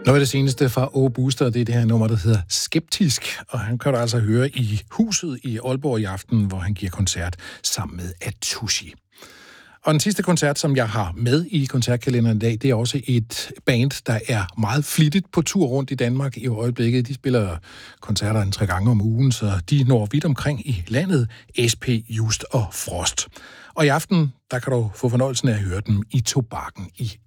Noget af det seneste fra Åge Booster, det er det her nummer, der hedder Skeptisk, og han kan du altså høre i Huset i Aalborg i aften, hvor han giver koncert sammen med Atushi. Og den sidste koncert, som jeg har med i koncertkalenderen i dag, det er også et band, der er meget flittigt på tur rundt i Danmark i øjeblikket. De spiller koncerter 3 gange om ugen, så de når vidt omkring i landet. SP, Just og Frost. Og i aften, der kan du få fornøjelsen af at høre dem i Tobakken i